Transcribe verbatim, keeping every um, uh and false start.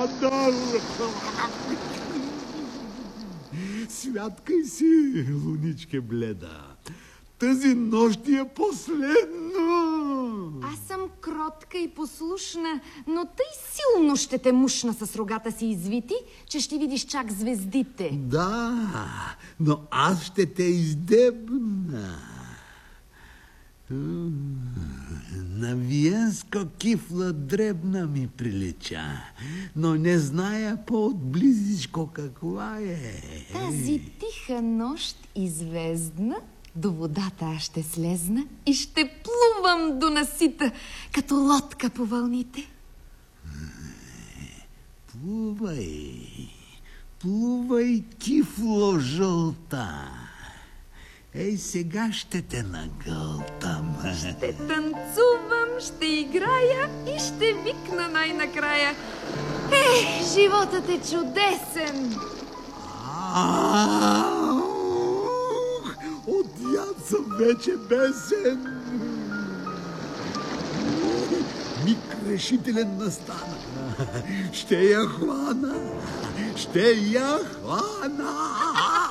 Теодор! Святкай си, луничке бледа. Тази нощ ти е последно. Аз съм кротка и послушна, но тъй силно ще те мушна с рогата си извити, че ще видиш чак звездите. Да, но аз ще те издебна. На виенска кифла дребна ми прилича, но не зная по-отблизичко каква е. Тази тиха нощ и звездна, до водата аз ще слезна и ще плувам до насита, като лодка по вълните. Плувай, плувай, кифло жълта. Ей, сега ще те нагълтам. Ще танцувам, ще играя и ще викна най-накрая. Ех, животът е чудесен! Ах, от яд съм вече бесен. Миг решителен настана. Ще я хвана, ще я хвана.